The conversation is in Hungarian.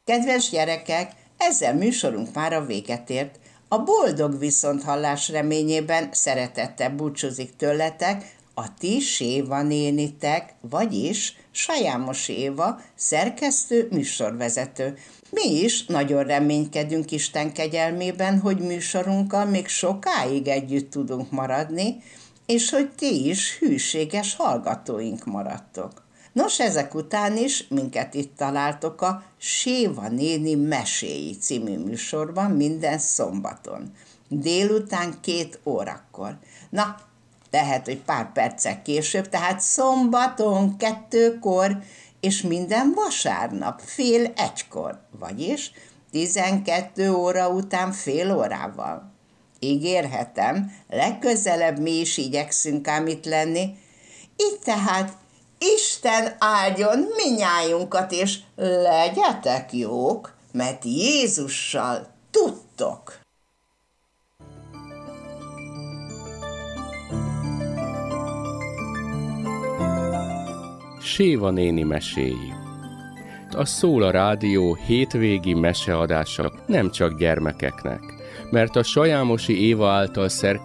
Kedves gyerekek, ezzel műsorunk már a véget ért. A boldog viszonthallás reményében szeretettel búcsúzik tőletek a ti Séva nénitek, vagyis Sajámos Éva, szerkesztő, műsorvezető. Mi is nagyon reménykedünk Isten kegyelmében, hogy műsorunkkal még sokáig együtt tudunk maradni, és hogy ti is hűséges hallgatóink maradtok. Nos, ezek után is minket itt találtok a Séva néni meséi című műsorban minden szombaton, délután 2 órakor. Na, lehet, hogy pár perccel később, tehát szombaton 2-kor, és minden vasárnap fél 1-kor, vagyis 12 óra után fél órával. Ígérhetem, legközelebb mi is igyekszünk ám itt lenni. Így tehát Isten áldjon minnyájunkat, és legyetek jók, mert Jézussal tudtok. Séva néni meséi. A Szól a Rádió hétvégi meseadása nem csak gyermekeknek, mert a Sajámosi Éva által